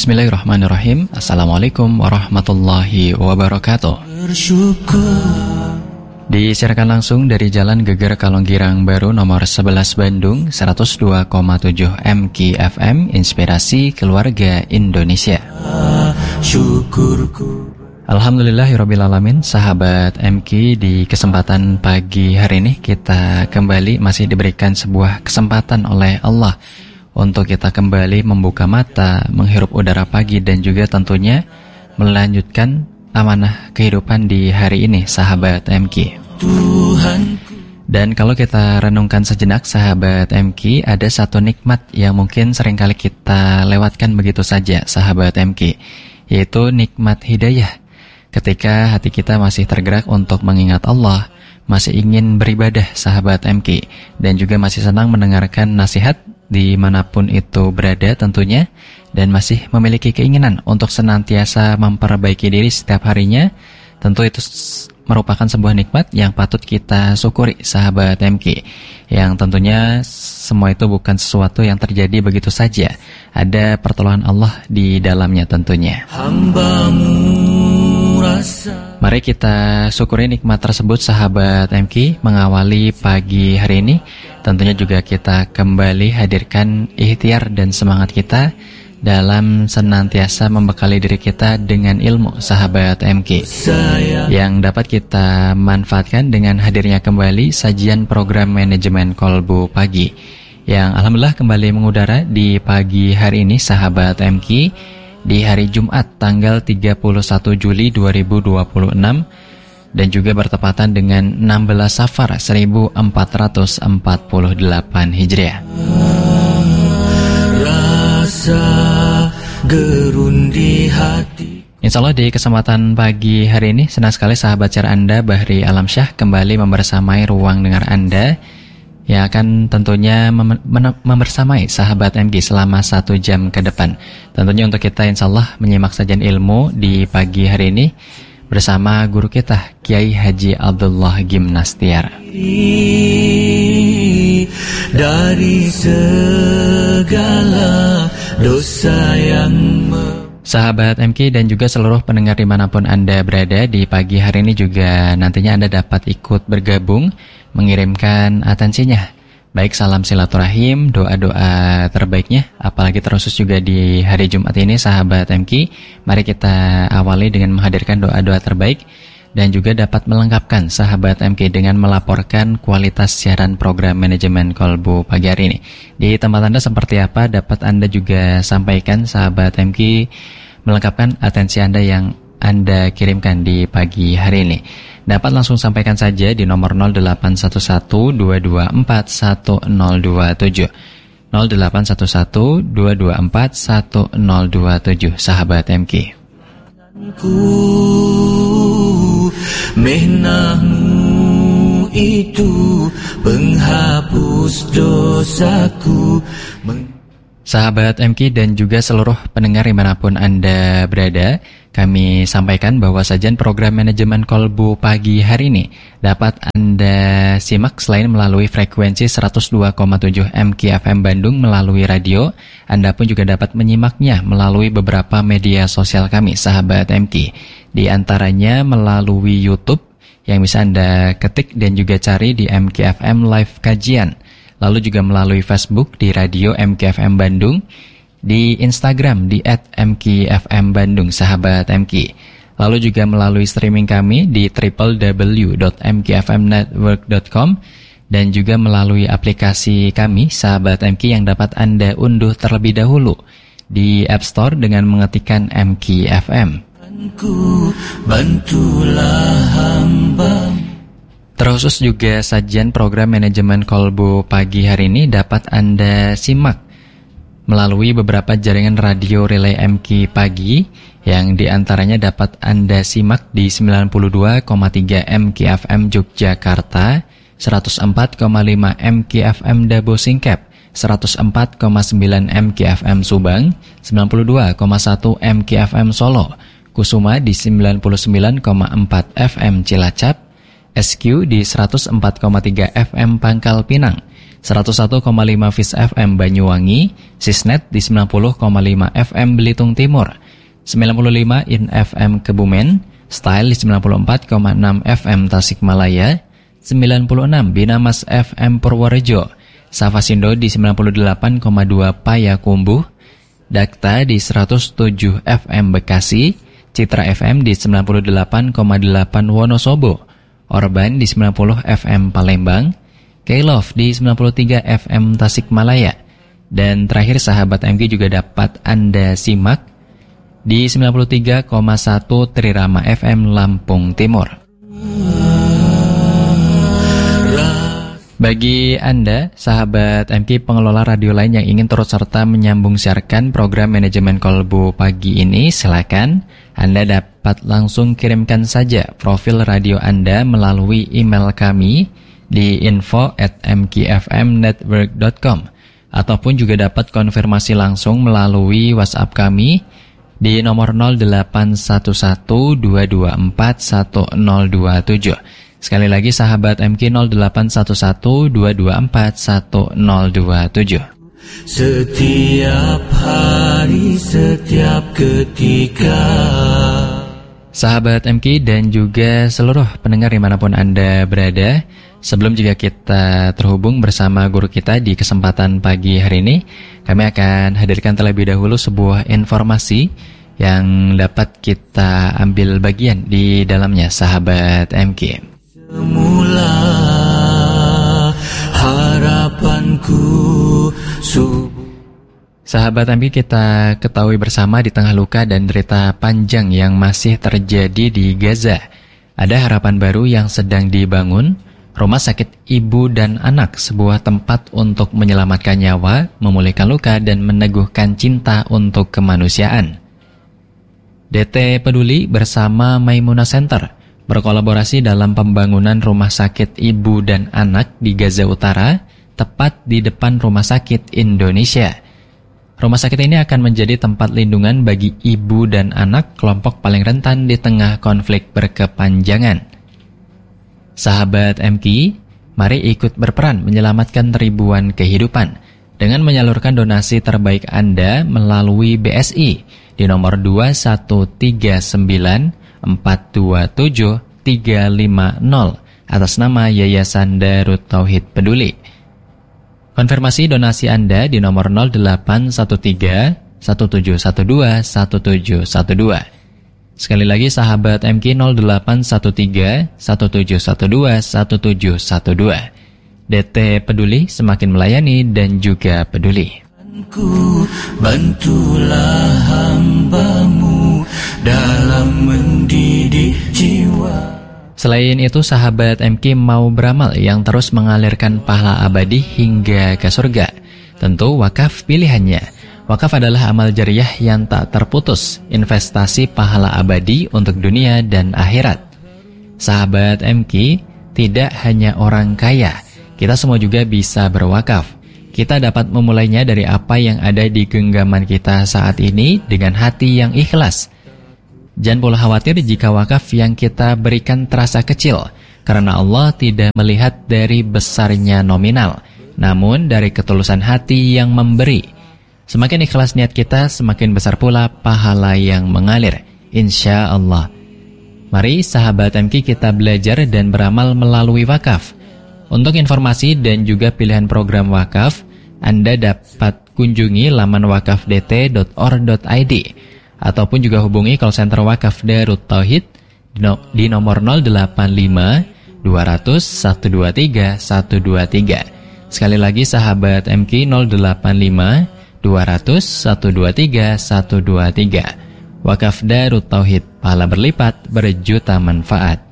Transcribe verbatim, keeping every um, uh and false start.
Bismillahirrahmanirrahim. Assalamualaikum warahmatullahi wabarakatuh. Disiarkan langsung dari Jalan Geger Kalonggirang Baru nomor sebelas Bandung, seratus dua koma tujuh M K F M, Inspirasi Keluarga Indonesia. Alhamdulillahirrabbilalamin. Sahabat M K, di kesempatan pagi hari ini kita kembali masih diberikan sebuah kesempatan oleh Allah untuk kita kembali membuka mata, menghirup udara pagi, dan juga tentunya melanjutkan amanah kehidupan di hari ini, sahabat M K. Dan kalau kita renungkan sejenak, sahabat M K, ada satu nikmat yang mungkin seringkali kita lewatkan begitu saja, sahabat M K, yaitu nikmat hidayah. Ketika hati kita masih tergerak untuk mengingat Allah, masih ingin beribadah, sahabat M K, dan juga masih senang mendengarkan nasihat dimanapun itu berada tentunya, dan masih memiliki keinginan untuk senantiasa memperbaiki diri setiap harinya, tentu itu merupakan sebuah nikmat yang patut kita syukuri, sahabat M K, yang tentunya semua itu bukan sesuatu yang terjadi begitu saja. Ada pertolongan Allah di dalamnya tentunya. Mari kita syukuri nikmat tersebut, sahabat M K. Mengawali pagi hari ini, tentunya juga kita kembali hadirkan ikhtiar dan semangat kita dalam senantiasa membekali diri kita dengan ilmu, sahabat M K, yang dapat kita manfaatkan dengan hadirnya kembali sajian program manajemen kolbu pagi, yang alhamdulillah kembali mengudara di pagi hari ini, sahabat M K, di hari Jumat tanggal tiga puluh satu Juli dua ribu dua puluh enam, dan juga bertepatan dengan enam belas Safar seribu empat ratus empat puluh delapan Hijriah. Rasa gerun di hati. Insya Allah di kesempatan pagi hari ini senang sekali sahabat share Anda, Bahri Alamsyah, kembali membersamai ruang dengar Anda yang akan tentunya mem- mem- membersamai sahabat M K selama satu jam ke depan. Tentunya untuk kita insya Allah menyimak sajian ilmu di pagi hari ini bersama guru kita, Kiai Haji Abdullah Gimnastiar. Dari segala dosa yang sahabat M K dan juga seluruh pendengar dimanapun Anda berada, di pagi hari ini juga nantinya Anda dapat ikut bergabung mengirimkan atensinya, baik salam silaturahim, doa-doa terbaiknya, apalagi terkhusus juga di hari Jumat ini, sahabat M K. Mari kita awali dengan menghadirkan doa-doa terbaik dan juga dapat melengkapkan sahabat M K dengan melaporkan kualitas siaran program manajemen kolbu pagi hari ini. Di tempat Anda seperti apa dapat Anda juga sampaikan, sahabat M K, melengkapkan atensi Anda yang Anda kirimkan di pagi hari ini. Dapat langsung sampaikan saja di nomor nol delapan satu satu dua dua empat satu nol dua tujuh nol delapan satu satu dua dua empat satu nol dua tujuh, sahabat M K. Mehnahmu itu penghapus dosaku. Sahabat M K dan juga seluruh pendengar dimanapun Anda berada, kami sampaikan bahwa sajian program manajemen kolbu pagi hari ini dapat Anda simak selain melalui frekuensi seratus dua koma tujuh M K F M Bandung melalui radio, Anda pun juga dapat menyimaknya melalui beberapa media sosial kami, sahabat M K. Di antaranya melalui YouTube yang bisa Anda ketik dan juga cari di M K F M Live Kajian. Lalu juga melalui Facebook di Radio M K F M Bandung, di Instagram di et M K F M Bandung, sahabat M K. Lalu juga melalui streaming kami di w w w dot m k f m network dot com, dan juga melalui aplikasi kami, sahabat M K, yang dapat Anda unduh terlebih dahulu di App Store dengan mengetikkan M K F M. Bantulah hamba. Terkhusus juga sajian program manajemen kolbu pagi hari ini dapat Anda simak melalui beberapa jaringan radio relay M K Pagi, yang diantaranya dapat Anda simak di sembilan puluh dua koma tiga M K F M Yogyakarta, seratus empat koma lima M K F M Dabo Singkep, seratus empat koma sembilan M K F M Subang, sembilan puluh dua koma satu M K F M Solo, Kusuma di sembilan puluh sembilan koma empat F M Cilacap, S Q di seratus empat koma tiga F M Pangkal Pinang, seratus satu koma lima Fis F M Banyuwangi, Sisnet di sembilan puluh koma lima F M Belitung Timur, sembilan puluh lima In F M Kebumen, Style di sembilan puluh empat koma enam F M Tasikmalaya, sembilan puluh enam Binamas F M Purworejo, Safasindo di sembilan puluh delapan koma dua Payakumbuh, Dakta di seratus tujuh F M Bekasi, Citra F M di sembilan puluh delapan koma delapan Wonosobo, Orban di sembilan puluh F M Palembang, K-Love di sembilan puluh tiga F M Tasikmalaya, dan terakhir sahabat M K juga dapat Anda simak di sembilan puluh tiga koma satu Trirama F M Lampung Timur. Bagi Anda, sahabat M K pengelola radio lain yang ingin turut serta menyambung siarkan program manajemen kolbu pagi ini, silakan Anda dapat langsung kirimkan saja profil radio Anda melalui email kami di info at m k f m network dot com, ataupun juga dapat konfirmasi langsung melalui WhatsApp kami di nomor nol delapan satu satu dua dua empat satu nol dua tujuh. Sekali lagi sahabat M K nol delapan satu satu dua dua empat satu nol dua tujuh. Setiap hari, setiap ketika. Sahabat M K dan juga seluruh pendengar dimanapun Anda berada, sebelum juga kita terhubung bersama guru kita di kesempatan pagi hari ini, kami akan hadirkan terlebih dahulu sebuah informasi yang dapat kita ambil bagian di dalamnya, sahabat M K. Semula harapanku subuh. Sahabat M K, kita ketahui bersama di tengah luka dan derita panjang yang masih terjadi di Gaza, ada harapan baru yang sedang dibangun, Rumah Sakit Ibu dan Anak, sebuah tempat untuk menyelamatkan nyawa, memulihkan luka, dan meneguhkan cinta untuk kemanusiaan. D T Peduli bersama Maimuna Center berkolaborasi dalam pembangunan Rumah Sakit Ibu dan Anak di Gaza Utara, tepat di depan Rumah Sakit Indonesia. Rumah sakit ini akan menjadi tempat lindungan bagi ibu dan anak, kelompok paling rentan di tengah konflik berkepanjangan. Sahabat M K, mari ikut berperan menyelamatkan ribuan kehidupan dengan menyalurkan donasi terbaik Anda melalui B S I di nomor dua satu tiga sembilan empat dua tujuh tiga lima nol atas nama Yayasan Darut Tauhid Peduli. Konfirmasi donasi Anda di nomor nol delapan satu tiga satu tujuh satu dua satu tujuh satu dua. Sekali lagi sahabat M K nol delapan satu tiga satu tujuh satu dua satu tujuh satu dua. D T Peduli semakin melayani dan juga peduli. Bantulah hamba-Mu dalam mendidik jiwa. Selain itu, sahabat M K mau beramal yang terus mengalirkan pahala abadi hingga ke surga. Tentu wakaf pilihannya. Wakaf adalah amal jariah yang tak terputus, investasi pahala abadi untuk dunia dan akhirat. Sahabat M K, tidak hanya orang kaya, kita semua juga bisa berwakaf. Kita dapat memulainya dari apa yang ada di genggaman kita saat ini dengan hati yang ikhlas. Jangan pula khawatir jika wakaf yang kita berikan terasa kecil, karena Allah tidak melihat dari besarnya nominal, namun dari ketulusan hati yang memberi. Semakin ikhlas niat kita, semakin besar pula pahala yang mengalir, insya Allah. Mari sahabat M K kita belajar dan beramal melalui wakaf. Untuk informasi dan juga pilihan program wakaf, Anda dapat kunjungi laman wakaf d t dot or dot i d ataupun juga hubungi call center Wakaf Darut Tauhid di nomor nol delapan lima dua nol nol satu dua tiga satu dua tiga. Sekali lagi sahabat M K nol delapan lima dua nol nol satu dua tiga satu dua tiga. Wakaf Darut Tauhid, pahala berlipat, berjuta manfaat.